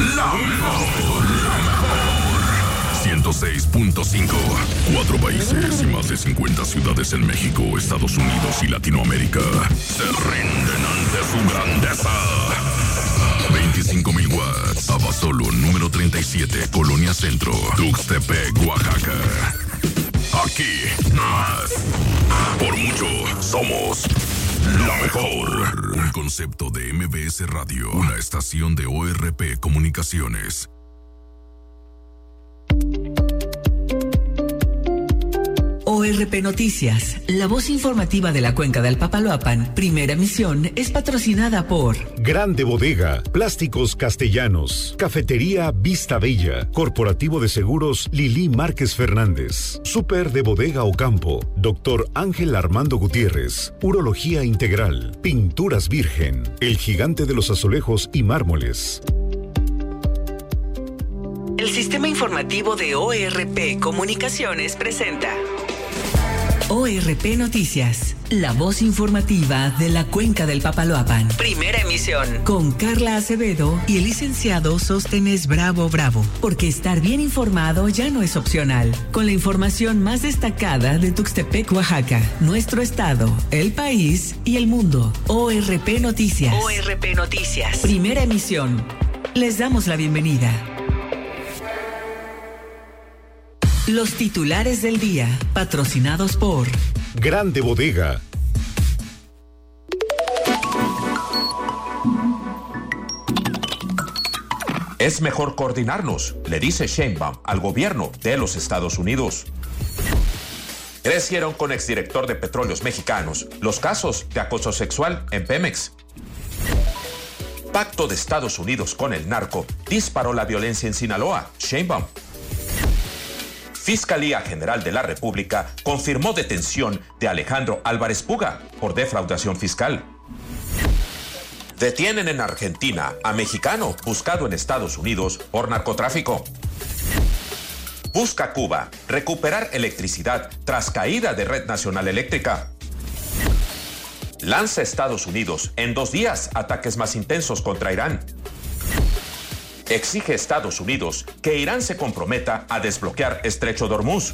La mejor. 106.5. 4 países y más de 50 ciudades en México, Estados Unidos y Latinoamérica se rinden ante su grandeza. 25,000 watts. Abasolo, número 37, Colonia Centro, Tuxtepec, Oaxaca. Aquí, más. Por mucho, somos la mejor. Un concepto de MBS Radio, una estación de ORP Comunicaciones. ORP Noticias, la voz informativa de la Cuenca del Papaloapan, primera emisión, es patrocinada por Grande Bodega, Plásticos Castellanos, Cafetería Vista Bella, Corporativo de Seguros Lili Márquez Fernández, Súper de Bodega Ocampo, Dr. Ángel Armando Gutiérrez, Urología Integral, Pinturas Virgen, El Gigante de los Azulejos y Mármoles. El sistema informativo de ORP Comunicaciones presenta ORP Noticias, la voz informativa de la Cuenca del Papaloapan. Primera emisión. Con Carla Acevedo y el licenciado Sóstenes Bravo, porque estar bien informado ya no es opcional. Con la información más destacada de Tuxtepec, Oaxaca, nuestro estado, el país y el mundo. ORP Noticias. ORP Noticias. Primera emisión. Les damos la bienvenida. Los titulares del día, patrocinados por Grande Bodega. Es mejor coordinarnos, le dice Sheinbaum al gobierno de los Estados Unidos. Crecieron con exdirector de Petróleos Mexicanos los casos de acoso sexual en Pemex. Pacto de Estados Unidos con el narco disparó la violencia en Sinaloa, Sheinbaum. Fiscalía General de la República confirmó detención de Alejandro Álvarez Puga por defraudación fiscal. Detienen en Argentina a mexicano buscado en Estados Unidos por narcotráfico. Busca Cuba recuperar electricidad tras caída de Red Nacional Eléctrica. Lanza Estados Unidos en 2 días ataques más intensos contra Irán. Exige Estados Unidos que Irán se comprometa a desbloquear Estrecho de Hormuz.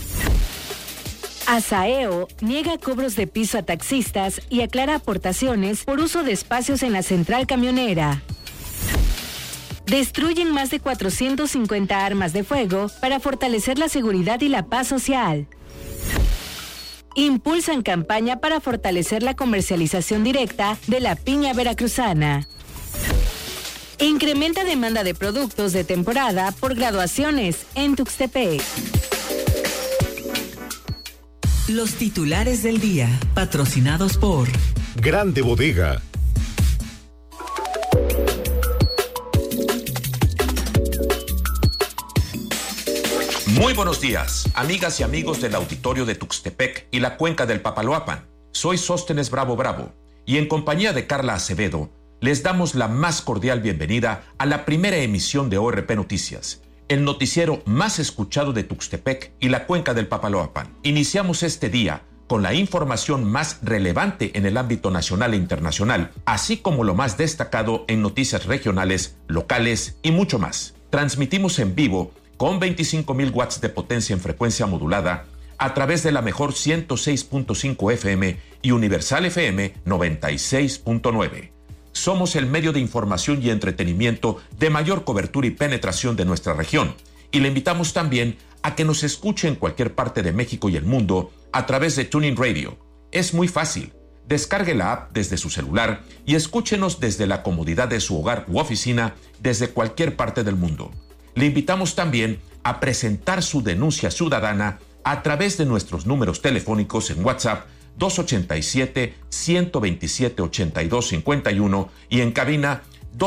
Asaeo niega cobros de piso a taxistas y aclara aportaciones por uso de espacios en la central camionera. Destruyen más de 450 armas de fuego para fortalecer la seguridad y la paz social. Impulsan campaña para fortalecer la comercialización directa de la piña veracruzana. Incrementa demanda de productos de temporada por graduaciones en Tuxtepec. Los titulares del día, patrocinados por Grande Bodega. Muy buenos días, amigas y amigos del auditorio de Tuxtepec y la Cuenca del Papaloapan. Soy Sóstenes Bravo y en compañía de Carla Acevedo les damos la más cordial bienvenida a la primera emisión de ORP Noticias, el noticiero más escuchado de Tuxtepec y la Cuenca del Papaloapan. Iniciamos este día con la información más relevante en el ámbito nacional e internacional, así como lo más destacado en noticias regionales, locales y mucho más. Transmitimos en vivo con 25,000 watts de potencia en frecuencia modulada a través de la mejor 106.5 FM y Universal FM 96.9. Somos el medio de información y entretenimiento de mayor cobertura y penetración de nuestra región, y le invitamos también a que nos escuche en cualquier parte de México y el mundo a través de TuneIn Radio. Es muy fácil. Descargue la app desde su celular y escúchenos desde la comodidad de su hogar u oficina desde cualquier parte del mundo. Le invitamos también a presentar su denuncia ciudadana a través de nuestros números telefónicos en WhatsApp 287-127-8251 y en cabina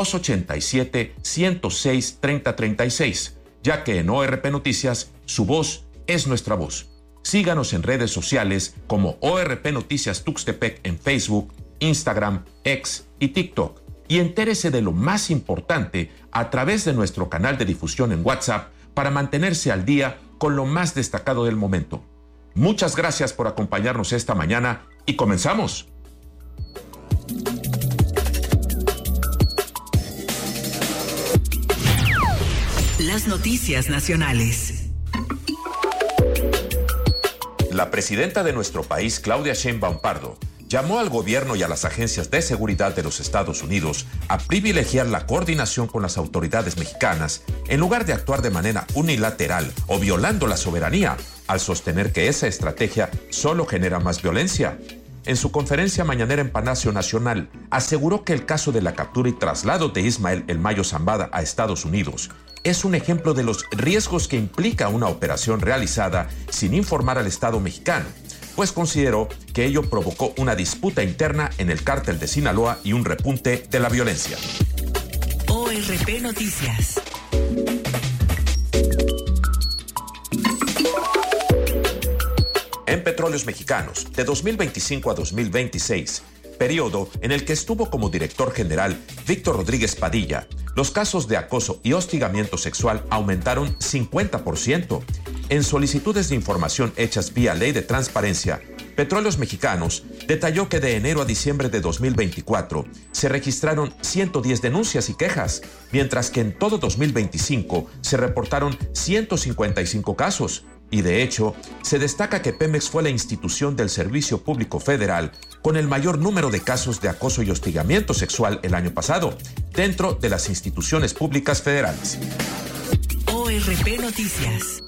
287-106-3036, ya que en ORP Noticias su voz es nuestra voz. Síganos en redes sociales como ORP Noticias Tuxtepec en Facebook, Instagram, X y TikTok, y entérese de lo más importante a través de nuestro canal de difusión en WhatsApp para mantenerse al día con lo más destacado del momento. Muchas gracias por acompañarnos esta mañana y comenzamos. Las noticias nacionales. La presidenta de nuestro país, Claudia Sheinbaum Pardo, llamó al gobierno y a las agencias de seguridad de los Estados Unidos a privilegiar la coordinación con las autoridades mexicanas en lugar de actuar de manera unilateral o violando la soberanía, al sostener que esa estrategia solo genera más violencia. En su conferencia mañanera en Palacio Nacional, aseguró que el caso de la captura y traslado de Ismael El Mayo Zambada a Estados Unidos es un ejemplo de los riesgos que implica una operación realizada sin informar al Estado mexicano, pues consideró que ello provocó una disputa interna en el cártel de Sinaloa y un repunte de la violencia. ORP Noticias. En Petróleos Mexicanos, de 2025 a 2026, periodo en el que estuvo como director general Víctor Rodríguez Padilla, los casos de acoso y hostigamiento sexual aumentaron 50%. En solicitudes de información hechas vía Ley de Transparencia, Petróleos Mexicanos detalló que de enero a diciembre de 2024 se registraron 110 denuncias y quejas, mientras que en todo 2025 se reportaron 155 casos. Y de hecho, se destaca que Pemex fue la institución del Servicio Público Federal con el mayor número de casos de acoso y hostigamiento sexual el año pasado, dentro de las instituciones públicas federales. ORP Noticias.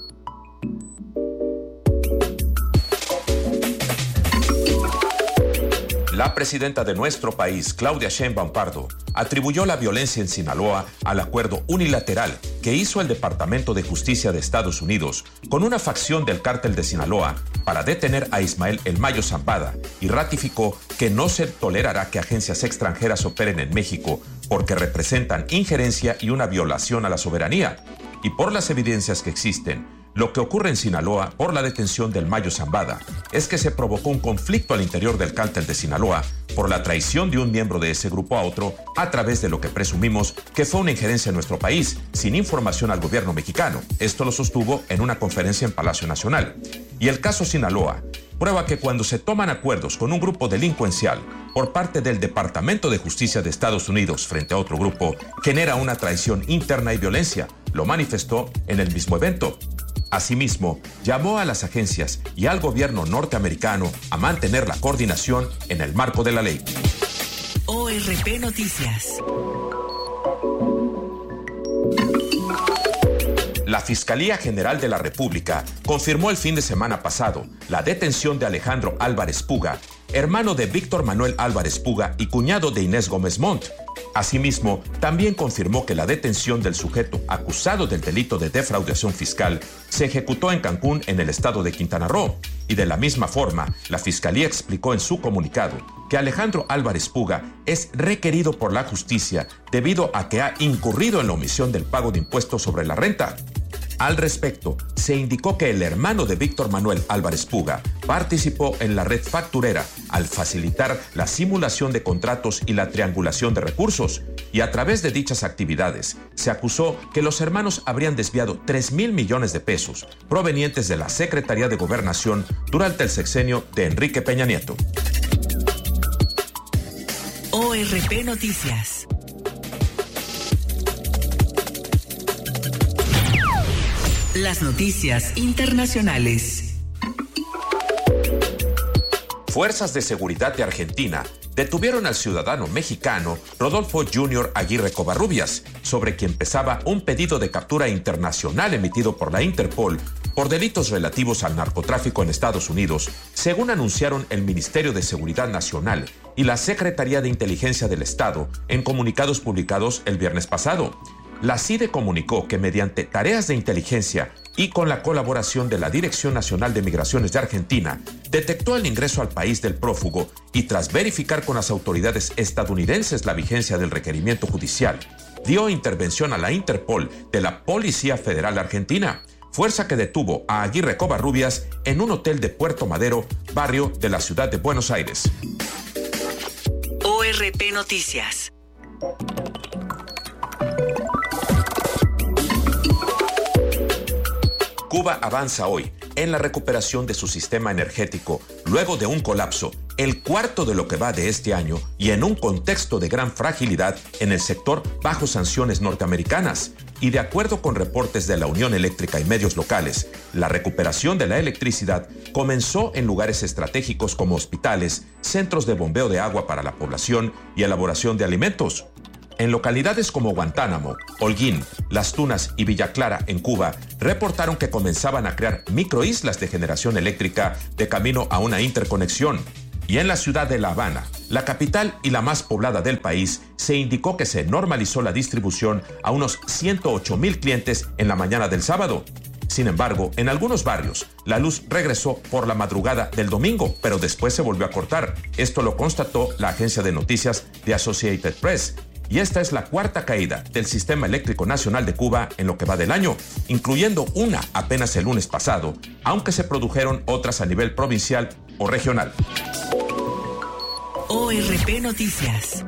La presidenta de nuestro país, Claudia Sheinbaum Pardo, atribuyó la violencia en Sinaloa al acuerdo unilateral que hizo el Departamento de Justicia de Estados Unidos con una facción del cártel de Sinaloa para detener a Ismael El Mayo Zambada y ratificó que no se tolerará que agencias extranjeras operen en México porque representan injerencia y una violación a la soberanía. Y por las evidencias que existen, lo que ocurre en Sinaloa por la detención del Mayo Zambada es que se provocó un conflicto al interior del cártel de Sinaloa por la traición de un miembro de ese grupo a otro a través de lo que presumimos que fue una injerencia en nuestro país, sin información al gobierno mexicano. Esto lo sostuvo en una conferencia en Palacio Nacional. Y el caso Sinaloa prueba que cuando se toman acuerdos con un grupo delincuencial por parte del Departamento de Justicia de Estados Unidos frente a otro grupo, genera una traición interna y violencia. Lo manifestó en el mismo evento. Asimismo, llamó a las agencias y al gobierno norteamericano a mantener la coordinación en el marco de la ley. ORP Noticias. La Fiscalía General de la República confirmó el fin de semana pasado la detención de Alejandro Álvarez Puga, hermano de Víctor Manuel Álvarez Puga y cuñado de Inés Gómez Montt. Asimismo, también confirmó que la detención del sujeto acusado del delito de defraudación fiscal se ejecutó en Cancún, en el estado de Quintana Roo. Y de la misma forma, la Fiscalía explicó en su comunicado que Alejandro Álvarez Puga es requerido por la justicia debido a que ha incurrido en la omisión del pago de impuestos sobre la renta. Al respecto, se indicó que el hermano de Víctor Manuel Álvarez Puga participó en la red facturera al facilitar la simulación de contratos y la triangulación de recursos, y a través de dichas actividades se acusó que los hermanos habrían desviado 3,000 millones de pesos provenientes de la Secretaría de Gobernación durante el sexenio de Enrique Peña Nieto. ORP Noticias. Las noticias internacionales. Fuerzas de seguridad de Argentina detuvieron al ciudadano mexicano Rodolfo Junior Aguirre Covarrubias, sobre quien pesaba un pedido de captura internacional emitido por la Interpol por delitos relativos al narcotráfico en Estados Unidos, según anunciaron el Ministerio de Seguridad Nacional y la Secretaría de Inteligencia del Estado en comunicados publicados el viernes pasado. La CIDE comunicó que mediante tareas de inteligencia y con la colaboración de la Dirección Nacional de Migraciones de Argentina, detectó el ingreso al país del prófugo y tras verificar con las autoridades estadounidenses la vigencia del requerimiento judicial, dio intervención a la Interpol de la Policía Federal Argentina, fuerza que detuvo a Aguirre Covarrubias en un hotel de Puerto Madero, barrio de la ciudad de Buenos Aires. ORP Noticias. Cuba avanza hoy en la recuperación de su sistema energético luego de un colapso, el cuarto de lo que va de este año, y en un contexto de gran fragilidad en el sector bajo sanciones norteamericanas. Y de acuerdo con reportes de la Unión Eléctrica y medios locales, la recuperación de la electricidad comenzó en lugares estratégicos como hospitales, centros de bombeo de agua para la población y elaboración de alimentos. En localidades como Guantánamo, Holguín, Las Tunas y Villa Clara, en Cuba, reportaron que comenzaban a crear microislas de generación eléctrica de camino a una interconexión. Y en la ciudad de La Habana, la capital y la más poblada del país, se indicó que se normalizó la distribución a unos 108,000 clientes en la mañana del sábado. Sin embargo, en algunos barrios, la luz regresó por la madrugada del domingo, pero después se volvió a cortar. Esto lo constató la agencia de noticias de Associated Press. Y esta es la cuarta caída del Sistema Eléctrico Nacional de Cuba en lo que va del año, incluyendo una apenas el lunes pasado, aunque se produjeron otras a nivel provincial o regional. ORP Noticias.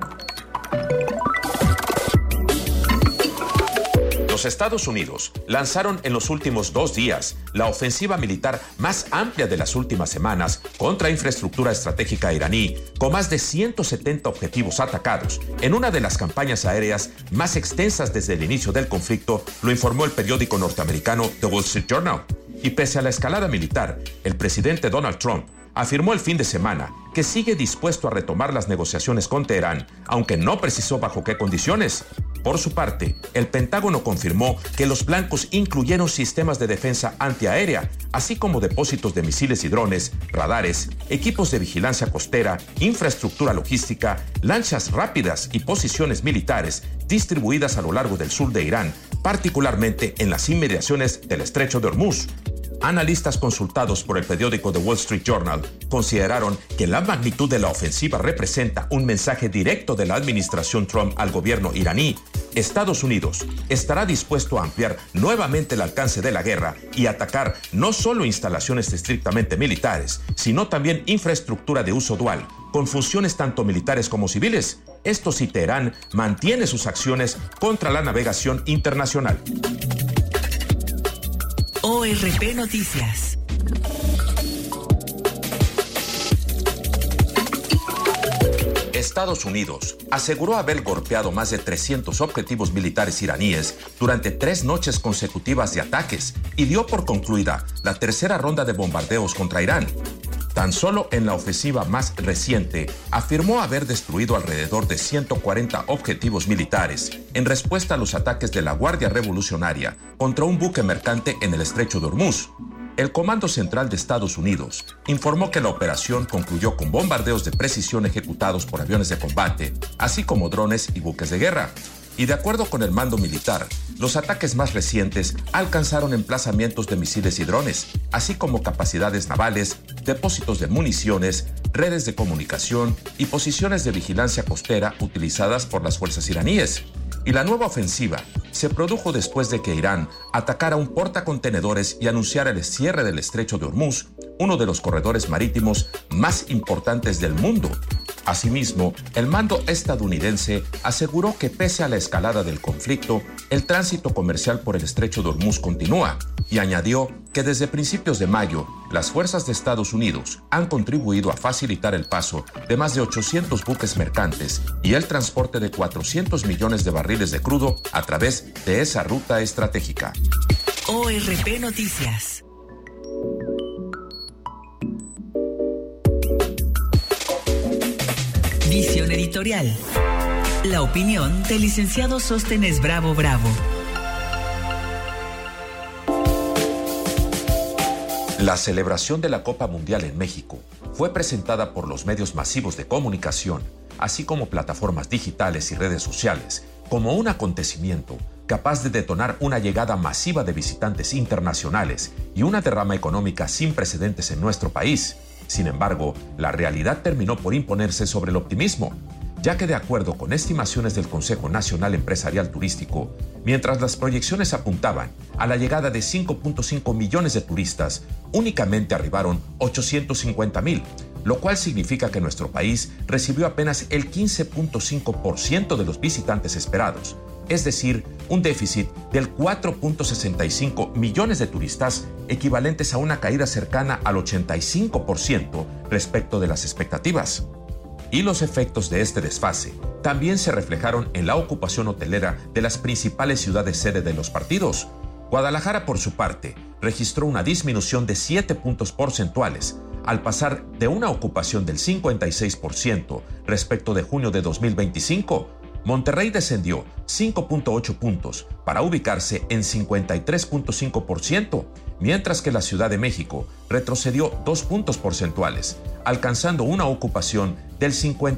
Los Estados Unidos lanzaron en los últimos 2 días la ofensiva militar más amplia de las últimas semanas contra infraestructura estratégica iraní, con más de 170 objetivos atacados, en una de las campañas aéreas más extensas desde el inicio del conflicto, lo informó el periódico norteamericano The Wall Street Journal. Y pese a la escalada militar, el presidente Donald Trump afirmó el fin de semana que sigue dispuesto a retomar las negociaciones con Teherán, aunque no precisó bajo qué condiciones. Por su parte, el Pentágono confirmó que los blancos incluyeron sistemas de defensa antiaérea, así como depósitos de misiles y drones, radares, equipos de vigilancia costera, infraestructura logística, lanchas rápidas y posiciones militares distribuidas a lo largo del sur de Irán, particularmente en las inmediaciones del Estrecho de Hormuz. Analistas consultados por el periódico The Wall Street Journal consideraron que la magnitud de la ofensiva representa un mensaje directo de la administración Trump al gobierno iraní. Estados Unidos estará dispuesto a ampliar nuevamente el alcance de la guerra y atacar no solo instalaciones estrictamente militares, sino también infraestructura de uso dual, con funciones tanto militares como civiles. Esto si Teherán mantiene sus acciones contra la navegación internacional. ORP Noticias. Estados Unidos aseguró haber golpeado más de 300 objetivos militares iraníes durante 3 noches consecutivas de ataques y dio por concluida la tercera ronda de bombardeos contra Irán. Tan solo en la ofensiva más reciente, afirmó haber destruido alrededor de 140 objetivos militares en respuesta a los ataques de la Guardia Revolucionaria contra un buque mercante en el Estrecho de Hormuz. El Comando Central de Estados Unidos informó que la operación concluyó con bombardeos de precisión ejecutados por aviones de combate, así como drones y buques de guerra. Y de acuerdo con el mando militar, los ataques más recientes alcanzaron emplazamientos de misiles y drones, así como capacidades navales, depósitos de municiones, redes de comunicación y posiciones de vigilancia costera utilizadas por las fuerzas iraníes. Y la nueva ofensiva se produjo después de que Irán atacara un portacontenedores y anunciara el cierre del Estrecho de Hormuz, uno de los corredores marítimos más importantes del mundo. Asimismo, el mando estadounidense aseguró que pese a la escalada del conflicto, el tránsito comercial por el Estrecho de Hormuz continúa y añadió que desde principios de mayo, las fuerzas de Estados Unidos han contribuido a facilitar el paso de más de 800 buques mercantes y el transporte de 400 millones de barriles de crudo a través de esa ruta estratégica. ORP Noticias. Visión editorial. La opinión del licenciado Sóstenes Bravo Bravo. La celebración de la Copa Mundial en México fue presentada por los medios masivos de comunicación, así como plataformas digitales y redes sociales, como un acontecimiento capaz de detonar una llegada masiva de visitantes internacionales y una derrama económica sin precedentes en nuestro país. Sin embargo, la realidad terminó por imponerse sobre el optimismo, ya que de acuerdo con estimaciones del Consejo Nacional Empresarial Turístico, mientras las proyecciones apuntaban a la llegada de 5.5 millones de turistas, únicamente arribaron 850,000, lo cual significa que nuestro país recibió apenas el 15.5% de los visitantes esperados. es decir, un déficit del 4.65 millones de turistas, equivalentes a una caída cercana al 85% respecto de las expectativas. Y los efectos de este desfase también se reflejaron en la ocupación hotelera de las principales ciudades sede de los partidos. Guadalajara, por su parte, registró una disminución de 7 puntos porcentuales, al pasar de una ocupación del 56% respecto de junio de 2025. Monterrey descendió 5.8 puntos para ubicarse en 53.5%, mientras que la Ciudad de México retrocedió 2 puntos porcentuales, alcanzando una ocupación del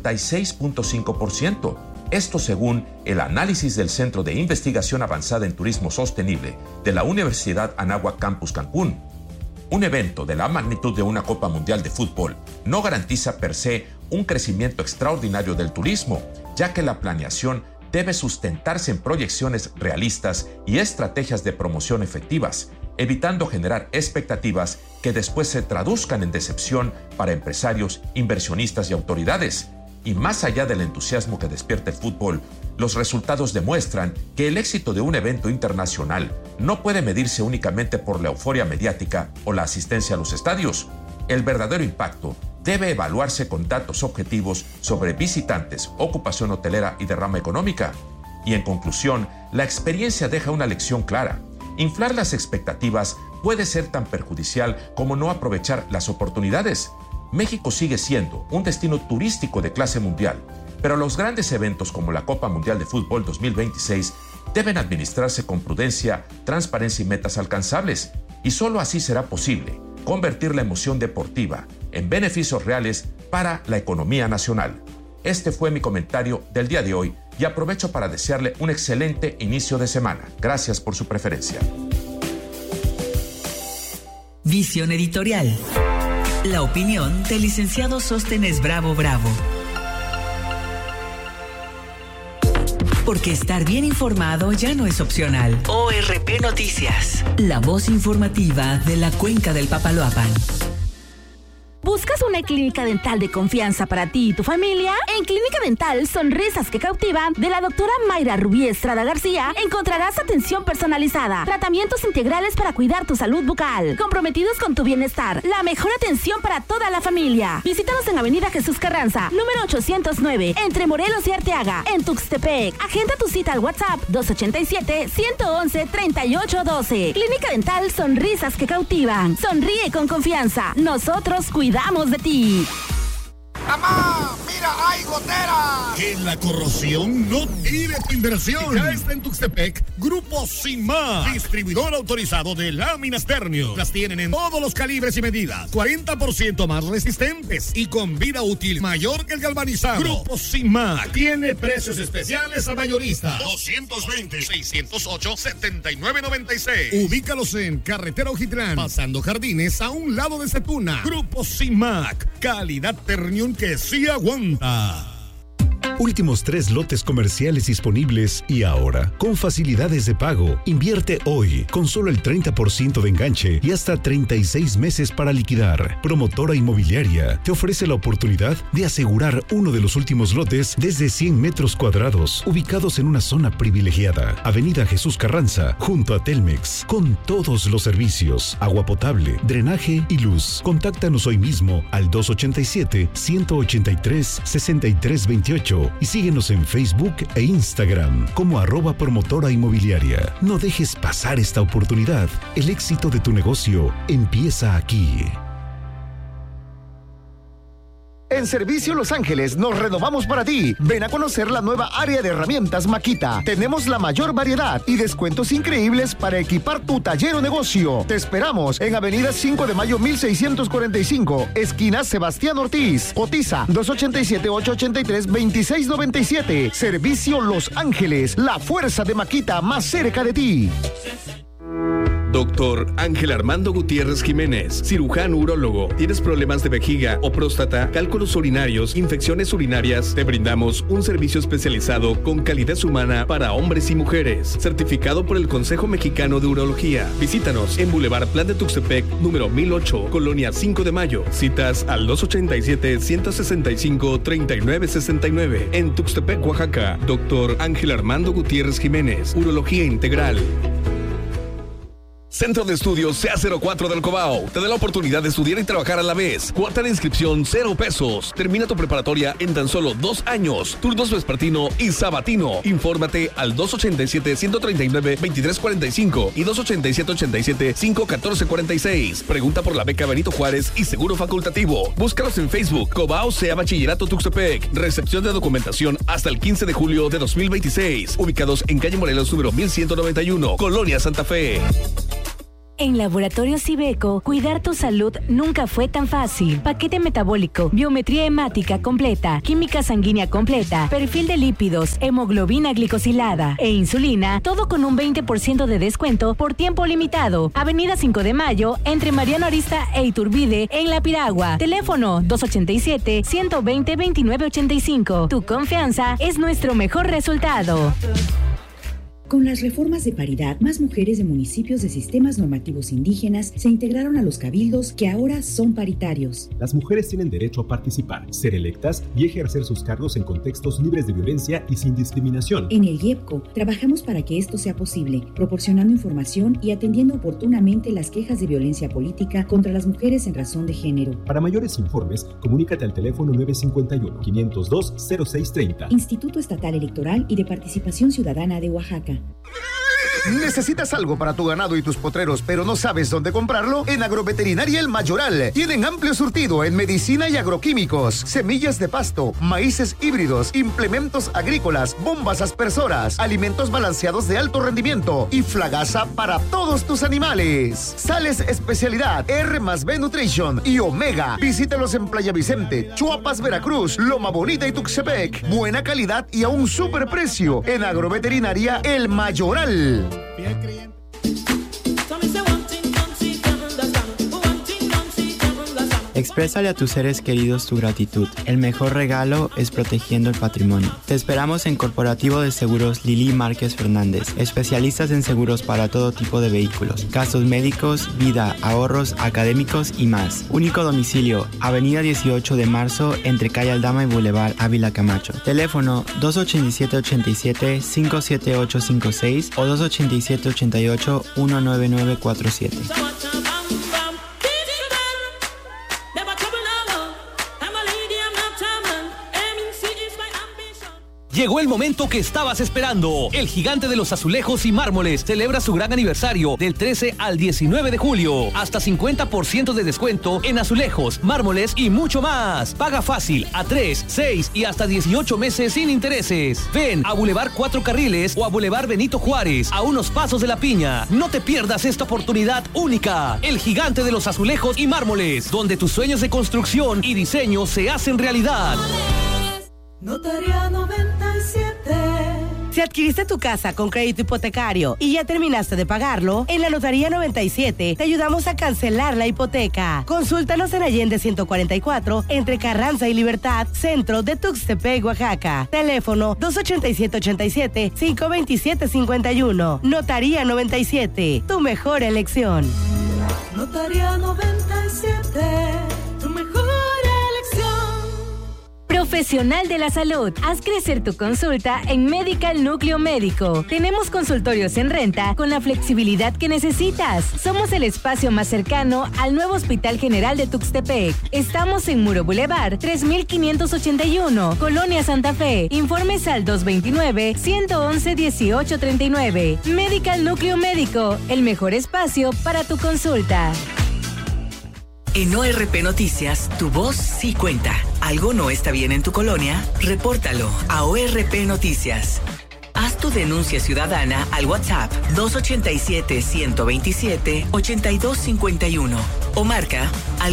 56.5%. Esto según el análisis del Centro de Investigación Avanzada en Turismo Sostenible de la Universidad Anáhuac Campus Cancún. Un evento de la magnitud de una Copa Mundial de Fútbol no garantiza per se un crecimiento extraordinario del turismo, ya que la planeación debe sustentarse en proyecciones realistas y estrategias de promoción efectivas, evitando generar expectativas que después se traduzcan en decepción para empresarios, inversionistas y autoridades. Y más allá del entusiasmo que despierta el fútbol, los resultados demuestran que el éxito de un evento internacional no puede medirse únicamente por la euforia mediática o la asistencia a los estadios. El verdadero impacto debe evaluarse con datos objetivos sobre visitantes, ocupación hotelera y derrama económica. Y en conclusión, la experiencia deja una lección clara. Inflar las expectativas puede ser tan perjudicial como no aprovechar las oportunidades. México sigue siendo un destino turístico de clase mundial, pero los grandes eventos como la Copa Mundial de Fútbol 2026 deben administrarse con prudencia, transparencia y metas alcanzables, y solo así será posible convertir la emoción deportiva en beneficios reales para la economía nacional. Este fue mi comentario del día de hoy y aprovecho para desearle un excelente inicio de semana. Gracias por su preferencia. Visión editorial. La opinión del licenciado Sóstenes Bravo Bravo. Porque estar bien informado ya no es opcional. ORP Noticias. La voz informativa de la Cuenca del Papaloapan. ¿Buscas una clínica dental de confianza para ti y tu familia? En Clínica Dental Sonrisas que Cautivan de la doctora Mayra Rubí Estrada García encontrarás atención personalizada, tratamientos integrales para cuidar tu salud bucal, comprometidos con tu bienestar, la mejor atención para toda la familia. Visítanos en Avenida Jesús Carranza, número 809, entre Morelos y Arteaga, en Tuxtepec. Agenda tu cita al WhatsApp 287-111-3812. Clínica Dental Sonrisas que Cautivan. Sonríe con confianza. Nosotros cuidamos de ti. ¡Mamá! ¡Mira, hay goteras! Que la corrosión no tire tu inversión. Ya está en Tuxtepec Grupo Simar, distribuidor autorizado de láminas Ternium. Las tienen en todos los calibres y medidas, 40% más resistentes y con vida útil mayor que el galvanizado. Grupo Simar tiene precios especiales a mayoristas. 220-608-7996. Ubícalos en Carretera Ojitlán, pasando Jardines, a un lado de Setuna. Grupo Simar, calidad Ternium que sí aguanta. Últimos 3 lotes comerciales disponibles y ahora, con facilidades de pago. Invierte hoy, con solo el 30% de enganche y hasta 36 meses para liquidar. Promotora Inmobiliaria te ofrece la oportunidad de asegurar uno de los últimos lotes desde 100 metros cuadrados, ubicados en una zona privilegiada. Avenida Jesús Carranza, junto a Telmex, con todos los servicios, agua potable, drenaje y luz. Contáctanos hoy mismo al 287-183-6328 y síguenos en Facebook e Instagram como @promotora inmobiliaria. No dejes pasar esta oportunidad. El éxito de tu negocio empieza aquí. En Servicio Los Ángeles nos renovamos para ti. Ven a conocer la nueva área de herramientas Makita. Tenemos la mayor variedad y descuentos increíbles para equipar tu taller o negocio. Te esperamos en Avenida 5 de Mayo 1645, esquina Sebastián Ortiz. Cotiza 287-883-2697. Servicio Los Ángeles, la fuerza de Makita más cerca de ti. Doctor Ángel Armando Gutiérrez Jiménez, cirujano urólogo. ¿Tienes problemas de vejiga o próstata, cálculos urinarios, infecciones urinarias? Te brindamos un servicio especializado con calidez humana para hombres y mujeres, certificado por el Consejo Mexicano de Urología. Visítanos en Boulevard Plan de Tuxtepec, número 1008, Colonia 5 de Mayo. Citas al 287-165-3969. En Tuxtepec, Oaxaca. Doctor Ángel Armando Gutiérrez Jiménez, Urología Integral. Centro de Estudios CA04 del Cobao te da la oportunidad de estudiar y trabajar a la vez. Cuota de inscripción 0 pesos. Termina tu preparatoria en tan solo 2 años. Turnos vespertino y sabatino. Infórmate al 287-139-2345 y 287-87-51446. Pregunta por la beca Benito Juárez y seguro facultativo. Búscalos en Facebook. Cobao CA Bachillerato Tuxtepec. Recepción de documentación hasta el 15 de julio de 2026. Ubicados en calle Morelos número 1191, Colonia Santa Fe. En Laboratorios Ibeco, cuidar tu salud nunca fue tan fácil. Paquete metabólico, biometría hemática completa, química sanguínea completa, perfil de lípidos, hemoglobina glicosilada e insulina, todo con un 20% de descuento por tiempo limitado. Avenida 5 de Mayo, entre Mariano Arista e Iturbide, en La Piragua. Teléfono 287-120-2985. Tu confianza es nuestro mejor resultado. Con las reformas de paridad, más mujeres de municipios de sistemas normativos indígenas se integraron a los cabildos que ahora son paritarios. Las mujeres tienen derecho a participar, ser electas y ejercer sus cargos en contextos libres de violencia y sin discriminación. En el IEPCO trabajamos para que esto sea posible, proporcionando información y atendiendo oportunamente las quejas de violencia política contra las mujeres en razón de género. Para mayores informes, comunícate al teléfono 951-502-0630. Instituto Estatal Electoral y de Participación Ciudadana de Oaxaca. ¿Necesitas algo para tu ganado y tus potreros, pero no sabes dónde comprarlo? En Agroveterinaria El Mayoral tienen amplio surtido en medicina y agroquímicos, semillas de pasto, maíces híbridos, implementos agrícolas, bombas aspersoras, alimentos balanceados de alto rendimiento y flagaza para todos tus animales. Sales Especialidad, R+B Nutrition y Omega. Visítalos en Playa Vicente, Chuapas, Veracruz, Loma Bonita y Tuxtepec. Buena calidad y a un super precio en Agroveterinaria El Mayoral. Exprésale a tus seres queridos tu gratitud. El mejor regalo es protegiendo el patrimonio. Te esperamos en Corporativo de Seguros Lili Márquez Fernández. Especialistas en seguros para todo tipo de vehículos, gastos médicos, vida, ahorros, académicos y más. Único domicilio, Avenida 18 de Marzo, entre Calle Aldama y Boulevard Ávila Camacho. Teléfono 287-87-57856 o 287-88-19947. Llegó el momento que estabas esperando. El Gigante de los Azulejos y Mármoles celebra su gran aniversario del 13 al 19 de julio. Hasta 50% de descuento en azulejos, mármoles y mucho más. Paga fácil a 3, 6 y hasta 18 meses sin intereses. Ven a Boulevard 4 Carriles o a Boulevard Benito Juárez, a unos pasos de La Piña. No te pierdas esta oportunidad única. El Gigante de los Azulejos y Mármoles, donde tus sueños de construcción y diseño se hacen realidad. Notaría 97. Si adquiriste tu casa con crédito hipotecario y ya terminaste de pagarlo, en la Notaría 97 te ayudamos a cancelar la hipoteca. Consúltanos en Allende 144, entre Carranza y Libertad, centro de Tuxtepec, Oaxaca. Teléfono 287-527-51. Notaría 97, tu mejor elección. Notaría 97, tu mejor elección. Profesional de la salud. Haz crecer tu consulta en Medical Núcleo Médico. Tenemos consultorios en renta con la flexibilidad que necesitas. Somos el espacio más cercano al nuevo Hospital General de Tuxtepec. Estamos en Muro Boulevard 3581, Colonia Santa Fe. Informes al 229-111-1839. Medical Núcleo Médico, el mejor espacio para tu consulta. En ORP Noticias, tu voz sí cuenta. ¿Algo no está bien en tu colonia? Repórtalo a ORP Noticias. Haz tu denuncia ciudadana al WhatsApp 287-127-8251 o marca al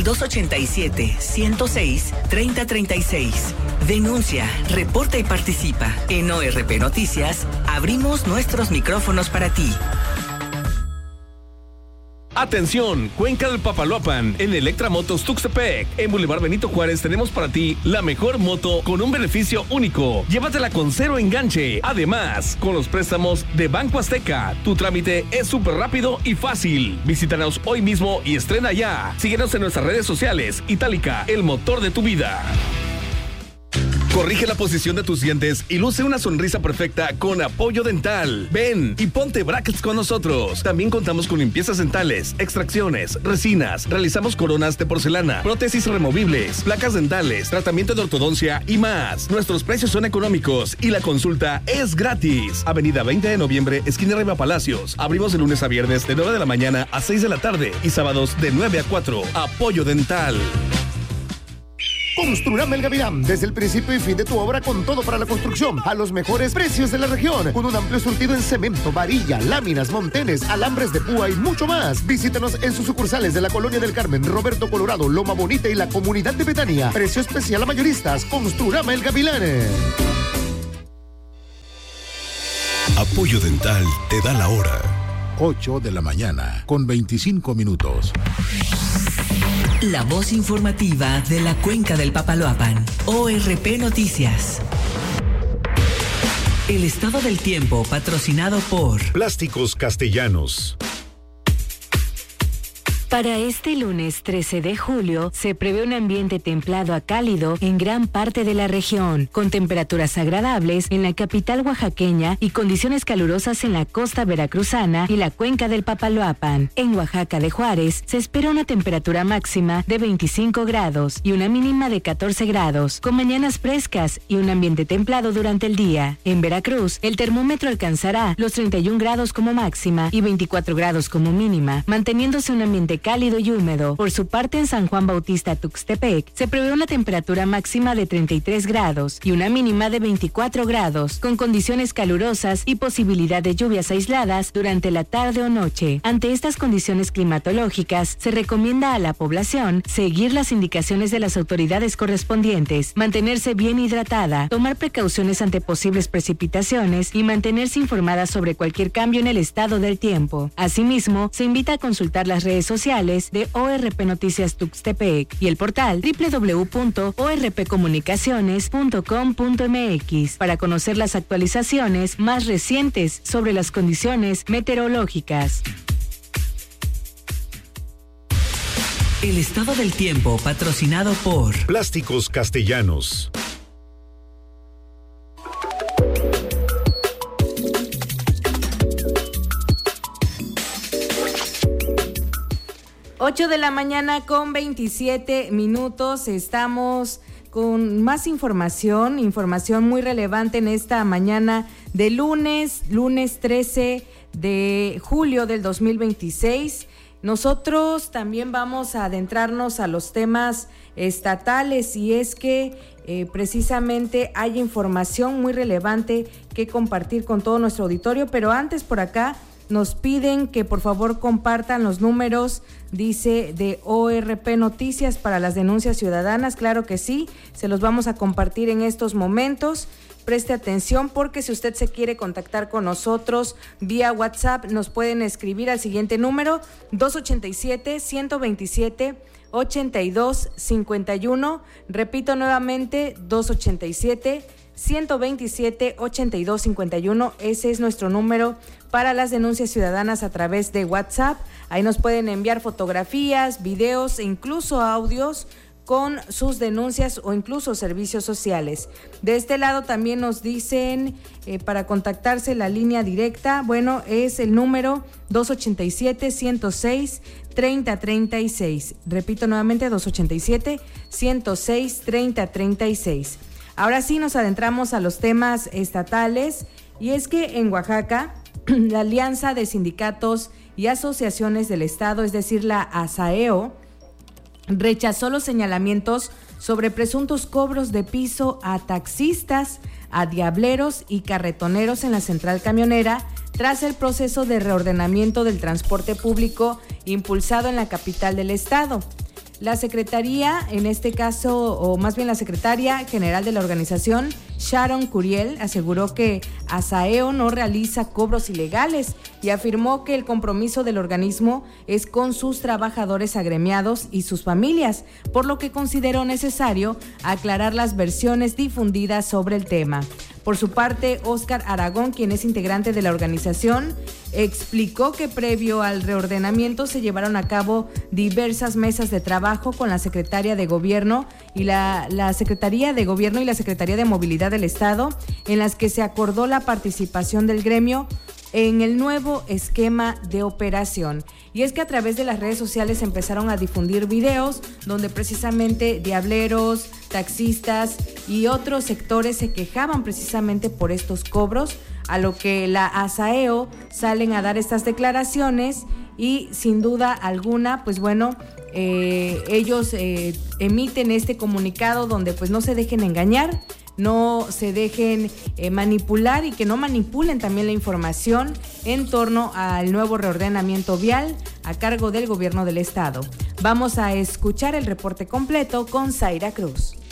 287-106-3036. Denuncia, reporta y participa. En ORP Noticias, abrimos nuestros micrófonos para ti. Atención, Cuenca del Papaloapan, en Electramotos Tuxtepec. En Boulevard Benito Juárez tenemos para ti la mejor moto con un beneficio único. Llévatela con cero enganche. Además, con los préstamos de Banco Azteca, tu trámite es súper rápido y fácil. Visítanos hoy mismo y estrena ya. Síguenos en nuestras redes sociales. Itálica, el motor de tu vida. Corrige la posición de tus dientes y luce una sonrisa perfecta con Apoyo Dental. Ven y ponte brackets con nosotros. También contamos con limpiezas dentales, extracciones, resinas, realizamos coronas de porcelana, prótesis removibles, placas dentales, tratamiento de ortodoncia y más. Nuestros precios son económicos y la consulta es gratis. Avenida 20 de noviembre, esquina Rima Palacios. Abrimos de lunes a viernes de 9 de la mañana a 6 de la tarde y sábados de 9 a 4. Apoyo Dental. Construrama El Gavilán, desde el principio y fin de tu obra con todo para la construcción, a los mejores precios de la región, con un amplio surtido en cemento, varilla, láminas, montenes, alambres de púa y mucho más. Visítanos en sus sucursales de la Colonia del Carmen, Roberto Colorado, Loma Bonita y la Comunidad de Betania. Precio especial a mayoristas. Construrama El Gavilán. Apoyo Dental te da la hora. 8 de la mañana, con 25 minutos. La voz informativa de la Cuenca del Papaloapan. ORP Noticias. El estado del tiempo patrocinado por Plásticos Castellanos. Para este lunes 13 de julio se prevé un ambiente templado a cálido en gran parte de la región, con temperaturas agradables en la capital oaxaqueña y condiciones calurosas en la costa veracruzana y la cuenca del Papaloapan. En Oaxaca de Juárez se espera una temperatura máxima de 25 grados y una mínima de 14 grados, con mañanas frescas y un ambiente templado durante el día. En Veracruz, el termómetro alcanzará los 31 grados como máxima y 24 grados como mínima, manteniéndose un ambiente cálido y húmedo. Por su parte, en San Juan Bautista, Tuxtepec, se prevé una temperatura máxima de 33 grados y una mínima de 24 grados, con condiciones calurosas y posibilidad de lluvias aisladas durante la tarde o noche. Ante estas condiciones climatológicas, se recomienda a la población seguir las indicaciones de las autoridades correspondientes, mantenerse bien hidratada, tomar precauciones ante posibles precipitaciones y mantenerse informada sobre cualquier cambio en el estado del tiempo. Asimismo, se invita a consultar las redes sociales de ORP Noticias Tuxtepec y el portal www.orpcomunicaciones.com.mx para conocer las actualizaciones más recientes sobre las condiciones meteorológicas. El estado del tiempo patrocinado por Plásticos Castellanos. 8 de la mañana con 27 minutos. Estamos con más información muy relevante en esta mañana de lunes 13 de julio del 2026. Nosotros también vamos a adentrarnos a los temas estatales y es que precisamente hay información muy relevante que compartir con todo nuestro auditorio, pero antes por acá nos piden que por favor compartan los números, dice, de ORP Noticias para las denuncias ciudadanas. Claro que sí, se los vamos a compartir en estos momentos. Preste atención porque si usted se quiere contactar con nosotros vía WhatsApp, nos pueden escribir al siguiente número, 287-127-8251. Repito nuevamente, 287-127-8251. Ese es nuestro número para las denuncias ciudadanas a través de WhatsApp. Ahí nos pueden enviar fotografías, videos e incluso audios con sus denuncias o incluso servicios sociales. De este lado también nos dicen para contactarse la línea directa, bueno, es el número 287-106-3036. Repito nuevamente, 287-106-3036. Ahora sí nos adentramos a los temas estatales y es que en Oaxaca, la Alianza de Sindicatos y Asociaciones del Estado, es decir, la ASAEO, rechazó los señalamientos sobre presuntos cobros de piso a taxistas, a diableros y carretoneros en la central camionera tras el proceso de reordenamiento del transporte público impulsado en la capital del estado. La Secretaría, en este caso, o más bien la Secretaria General de la organización, Sharon Curiel, aseguró que Asaeo no realiza cobros ilegales y afirmó que el compromiso del organismo es con sus trabajadores agremiados y sus familias, por lo que consideró necesario aclarar las versiones difundidas sobre el tema. Por su parte, Óscar Aragón, quien es integrante de la organización, explicó que previo al reordenamiento se llevaron a cabo diversas mesas de trabajo con la Secretaría de Gobierno y la Secretaría de Gobierno y la Secretaría de Movilidad del Estado, en las que se acordó la participación del gremio en el nuevo esquema de operación. Y es que a través de las redes sociales empezaron a difundir videos donde precisamente diableros, taxistas y otros sectores se quejaban precisamente por estos cobros, a lo que la Asaeo salen a dar estas declaraciones y sin duda alguna, pues bueno, ellos emiten este comunicado donde pues no se dejen engañar, no se dejen manipular y que no manipulen también la información en torno al nuevo reordenamiento vial a cargo del gobierno del estado. Vamos a escuchar el reporte completo con Zaira Cruz.